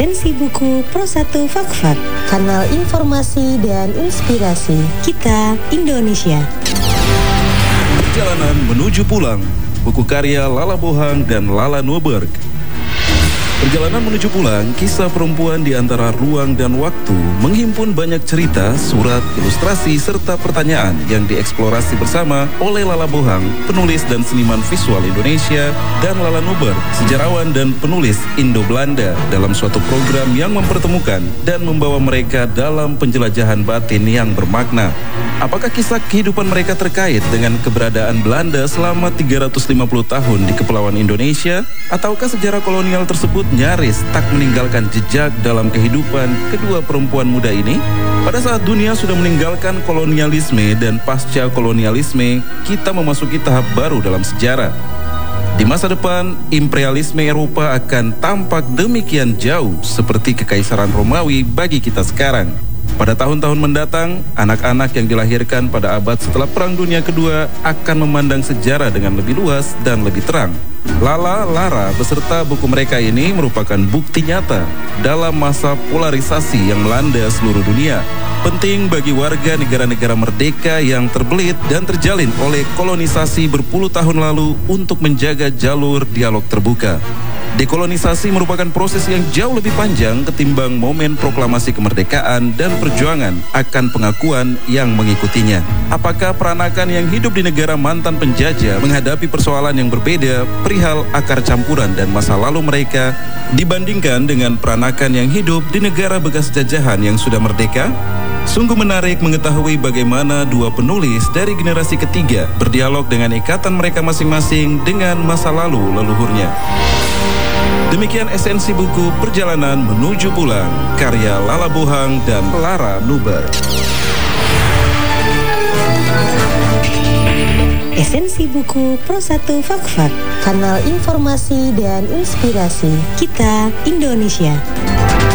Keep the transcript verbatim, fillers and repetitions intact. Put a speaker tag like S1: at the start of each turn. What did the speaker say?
S1: Esensi Buku Pro satu Fakfak, kanal informasi dan inspirasi kita Indonesia.
S2: Perjalanan menuju pulang, buku karya Lala Bohang dan Lala Nuberg. Perjalanan menuju pulang, kisah perempuan di antara ruang dan waktu menghimpun banyak cerita, surat, ilustrasi, serta pertanyaan yang dieksplorasi bersama oleh Lala Bohang, penulis dan seniman visual Indonesia, dan Lala Nuberg, sejarawan dan penulis Indo-Belanda, dalam suatu program yang mempertemukan dan membawa mereka dalam penjelajahan batin yang bermakna. Apakah kisah kehidupan mereka terkait dengan keberadaan Belanda selama tiga ratus lima puluh tahun di Kepulauan Indonesia? Ataukah sejarah kolonial tersebut nyaris tak meninggalkan jejak dalam kehidupan kedua perempuan muda ini? Pada saat dunia sudah meninggalkan kolonialisme dan pasca kolonialisme, kita memasuki tahap baru dalam sejarah. Di masa depan, imperialisme Eropa akan tampak demikian jauh seperti kekaisaran Romawi bagi kita sekarang. Pada tahun-tahun mendatang, anak-anak yang dilahirkan pada abad setelah Perang Dunia Kedua akan memandang sejarah dengan lebih luas dan lebih terang. Lala, Lara beserta buku mereka ini merupakan bukti nyata dalam masa polarisasi yang melanda seluruh dunia. Penting bagi warga negara-negara merdeka yang terbelit dan terjalin oleh kolonisasi berpuluh tahun lalu untuk menjaga jalur dialog terbuka. Dekolonisasi merupakan proses yang jauh lebih panjang ketimbang momen proklamasi kemerdekaan dan perjuangan akan pengakuan yang mengikutinya. Apakah peranakan yang hidup di negara mantan penjajah menghadapi persoalan yang berbeda perihal akar campuran dan masa lalu mereka dibandingkan dengan peranakan yang hidup di negara bekas jajahan yang sudah merdeka? Sungguh menarik mengetahui bagaimana dua penulis dari generasi ketiga berdialog dengan ikatan mereka masing-masing dengan masa lalu leluhurnya. Demikian esensi buku Perjalanan Menuju Pulang, karya Lala Bohang dan Lala Nuberg.
S1: Esensi Buku Pro satu Fakfak, kanal informasi dan inspirasi kita Indonesia.